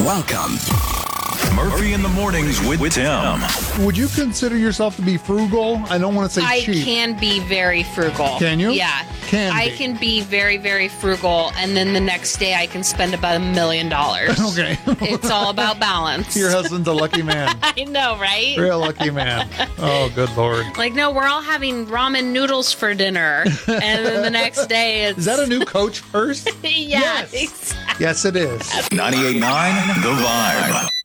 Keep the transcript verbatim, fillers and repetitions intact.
Welcome. Murphy in the Mornings with, with Tim. Would you consider yourself to be frugal? I don't want to say I cheap. can be very frugal. Can you? Yeah. Can I be. can be very, very frugal, and then the next day I can spend about a million dollars. Okay. It's all about balance. Your husband's a lucky man. I know, right? You're a lucky man. Oh, good Lord. Like, no, we're all having ramen noodles for dinner, and then the next day it's... Is that a new Coach purse? yeah, Yes. exactly. Yes, it is. ninety-eight point nine The Vibe.